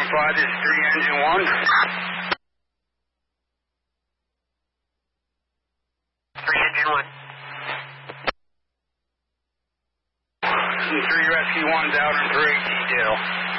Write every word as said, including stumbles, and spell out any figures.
five, this is three engine one. three engine one. And three rescue one's out in three detail.